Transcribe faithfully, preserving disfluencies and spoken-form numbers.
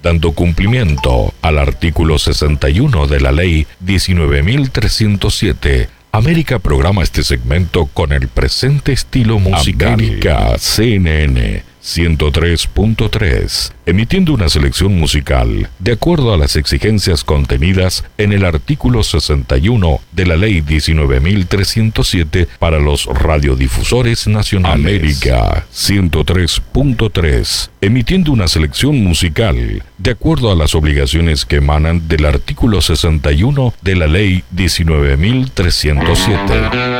dando cumplimiento al artículo sesenta y uno de la Ley diecinueve mil trescientos siete. América programa este segmento con el presente estilo musical. América C N N ciento tres punto tres, emitiendo una selección musical de acuerdo a las exigencias contenidas en el artículo sesenta y uno de la Ley diecinueve mil trescientos siete para los radiodifusores nacionales. América ciento tres punto tres, emitiendo una selección musical de acuerdo a las obligaciones que emanan del artículo sesenta y uno de la Ley diecinueve mil trescientos siete.